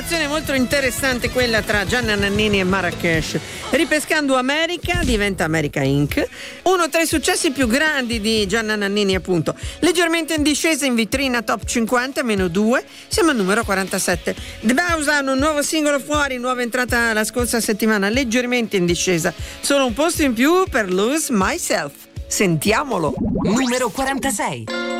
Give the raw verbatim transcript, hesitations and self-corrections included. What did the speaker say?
collaborazione molto interessante quella tra Gianna Nannini e Marrakesh. Ripescando America diventa America incorporated. Uno tra i successi più grandi di Gianna Nannini, appunto. Leggermente in discesa in vetrina top cinquanta, meno due. Siamo al numero quarantasette. The Bows hanno un nuovo singolo fuori, nuova entrata la scorsa settimana, leggermente in discesa. Solo un posto in più per Lose Myself. Sentiamolo. Numero quarantasei.